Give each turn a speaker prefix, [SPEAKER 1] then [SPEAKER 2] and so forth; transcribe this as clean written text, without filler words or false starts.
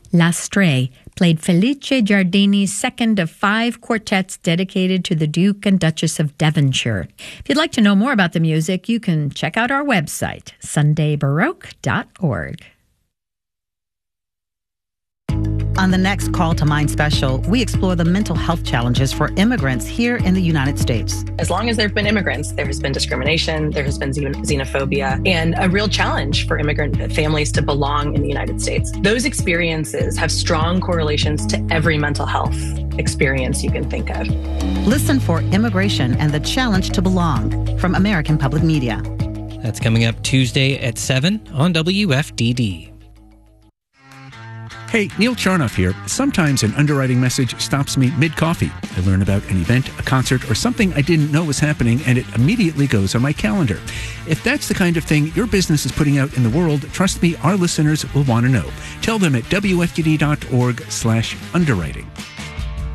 [SPEAKER 1] L'Astrée played Felice Giardini's second of 5 quartets dedicated to the Duke and Duchess of Devonshire. If you'd like to know more about the music, you can check out our website, sundaybaroque.org.
[SPEAKER 2] On the next Call to Mind special, we explore the mental health challenges for immigrants here in the United States.
[SPEAKER 3] As long as there have been immigrants, there has been discrimination, there has been xenophobia, and a real challenge for immigrant families to belong in the United States. Those experiences have strong correlations to every mental health experience you can think of.
[SPEAKER 2] Listen for Immigration and the Challenge to Belong from American Public Media.
[SPEAKER 4] That's coming up Tuesday at 7 on WFDD.
[SPEAKER 5] Hey, Neil Charnoff here. Sometimes an underwriting message stops me mid-coffee. I learn about an event, a concert, or something I didn't know was happening, and it immediately goes on my calendar. If that's the kind of thing your business is putting out in the world, trust me, our listeners will want to know. Tell them at WFDD.org/underwriting.